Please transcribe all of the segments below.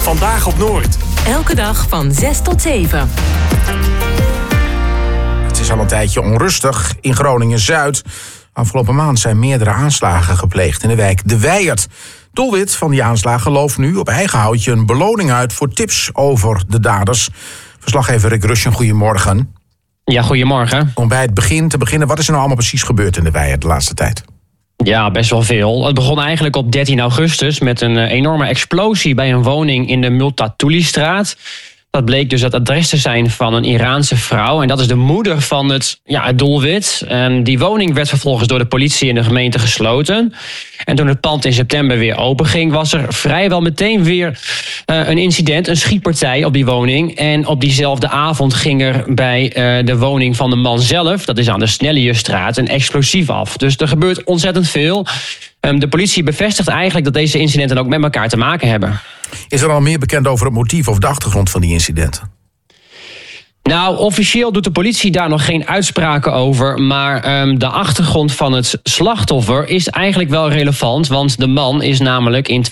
Vandaag op Noord. Elke dag van 6 tot 7. Het is al een tijdje onrustig in Groningen-Zuid. Afgelopen maand zijn meerdere aanslagen gepleegd in de wijk De Wijert. Doelwit van die aanslagen looft nu op eigen houtje een beloning uit voor tips over de daders. Verslaggever Rick Rushen, goedemorgen. Ja, goedemorgen. Om bij het begin te beginnen, wat is er nou allemaal precies gebeurd in De Wijert de laatste tijd? Ja, best wel veel. Het begon eigenlijk op 13 augustus met een enorme explosie bij een woning in de Multatuli-straat. Dat bleek dus het adres te zijn van een Iraanse vrouw. En dat is de moeder van het doelwit. En die woning werd vervolgens door de politie en de gemeente gesloten. En toen het pand in september weer open ging, was er vrijwel meteen weer een incident, een schietpartij op die woning. En op diezelfde avond ging er bij de woning van de man zelf, dat is aan de Snelliusstraat, een explosief af. Dus er gebeurt ontzettend veel. De politie bevestigt eigenlijk dat deze incidenten ook met elkaar te maken hebben. Is er al meer bekend over het motief of de achtergrond van die incidenten? Nou, officieel doet de politie daar nog geen uitspraken over. Maar de achtergrond van het slachtoffer is eigenlijk wel relevant. Want de man is namelijk in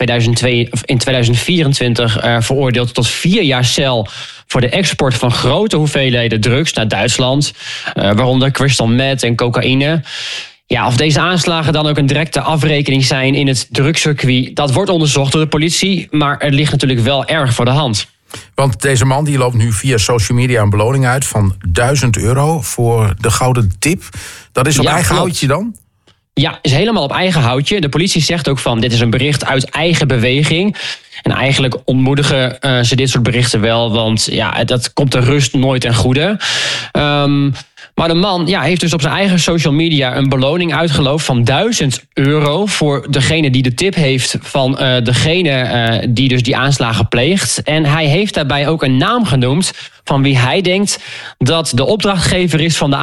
2024 veroordeeld tot 4 jaar cel voor de export van grote hoeveelheden drugs naar Duitsland. Waaronder crystal meth en cocaïne. Ja, of deze aanslagen dan ook een directe afrekening zijn in het drugscircuit, dat wordt onderzocht door de politie. Maar het ligt natuurlijk wel erg voor de hand. Want deze man die loopt nu via social media een beloning uit van €1000 voor de gouden tip. Dat is op eigen houtje dan? Ja, is helemaal op eigen houtje. De politie zegt ook van, dit is een bericht uit eigen beweging. En eigenlijk ontmoedigen ze dit soort berichten wel, want ja, dat komt de rust nooit ten goede. Maar de man heeft dus op zijn eigen social media een beloning uitgeloofd van €1000 voor degene die de tip heeft van degene die dus die aanslagen pleegt. En hij heeft daarbij ook een naam genoemd van wie hij denkt dat de opdrachtgever is van de